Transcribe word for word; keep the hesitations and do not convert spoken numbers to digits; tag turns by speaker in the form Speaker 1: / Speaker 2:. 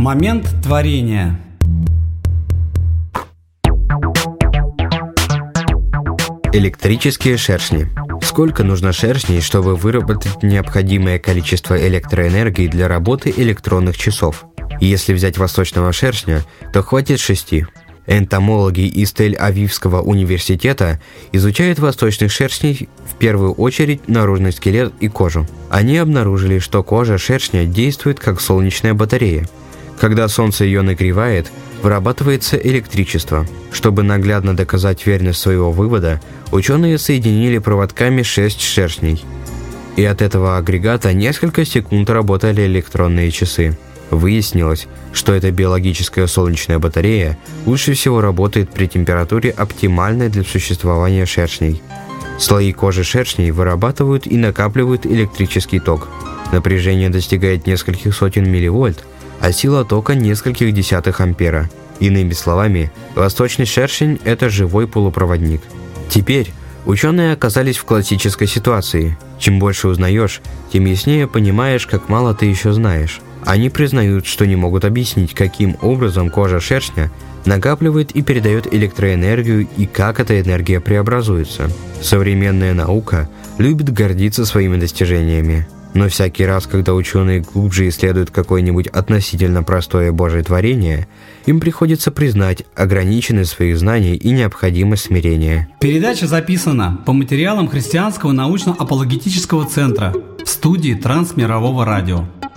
Speaker 1: Момент творения.
Speaker 2: Электрические шершни. Сколько нужно шершней, чтобы выработать необходимое количество электроэнергии для работы электронных часов? Если взять восточного шершня, то хватит шести. Энтомологи из Тель-Авивского университета изучают восточных шершней в первую очередь наружный скелет и кожу. Они обнаружили, что кожа шершня действует как солнечная батарея. Когда солнце ее нагревает, вырабатывается электричество. Чтобы наглядно доказать верность своего вывода, ученые соединили проводками шесть шершней. И от этого агрегата несколько секунд работали электронные часы. Выяснилось, что эта биологическая солнечная батарея лучше всего работает при температуре, оптимальной для существования шершней. Слои кожи шершней вырабатывают и накапливают электрический ток. Напряжение достигает нескольких сотен милливольт, а сила тока нескольких десятых ампера. Иными словами, восточный шершень – это живой полупроводник. Теперь ученые оказались в классической ситуации. Чем больше узнаешь, тем яснее понимаешь, как мало ты еще знаешь. Они признают, что не могут объяснить, каким образом кожа шершня накапливает и передает электроэнергию и как эта энергия преобразуется. Современная наука любит гордиться своими достижениями. Но всякий раз, когда ученые глубже исследуют какое-нибудь относительно простое Божье творение, им приходится признать ограниченность своих знаний и необходимость смирения.
Speaker 1: Передача записана по материалам Христианского научно-апологетического центра в студии Трансмирового радио.